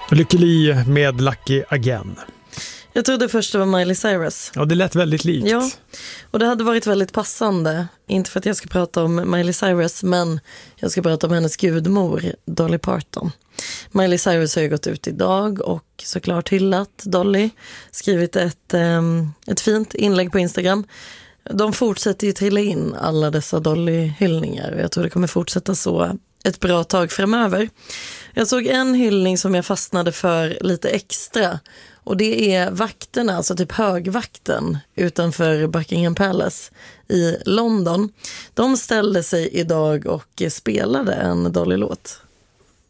Lycklig med Lucky Again. Jag trodde först det var Miley Cyrus. Ja, det lät väldigt likt. Ja, och det hade varit väldigt passande. Inte för att jag ska prata om Miley Cyrus, men jag ska prata om hennes gudmor, Dolly Parton. Miley Cyrus har ju gått ut idag och såklart hyllat Dolly. Skrivit ett fint inlägg på Instagram. De fortsätter ju trilla in alla dessa Dolly-hyllningar. Och jag tror det kommer fortsätta så ett bra tag framöver. Jag såg en hyllning som jag fastnade för lite extra. Och det är vakterna, alltså typ högvakten utanför Buckingham Palace i London. De ställde sig idag och spelade en Dolly-låt.